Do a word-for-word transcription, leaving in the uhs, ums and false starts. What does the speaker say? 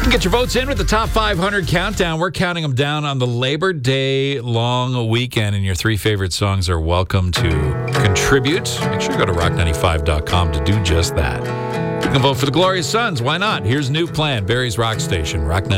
can get your votes in with the top five hundred countdown. We're counting them down on the Labor Day long weekend, and your three favorite songs are welcome to contribute. Make sure you go to rock ninety-five dot com to do just that. You can vote for the Glorious Sons. Why not? Here's New Plan, Barry's Rock Station, Rock ninety-five.